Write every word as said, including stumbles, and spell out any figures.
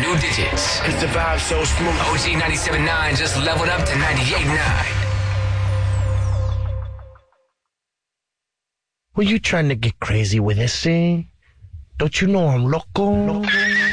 two digits. Cause the vibe's so smooth. O G ninety-seven point nine just leveled up to ninety-eight point nine. Were you trying to get crazy with this, eh? Don't you know I'm loco? loco?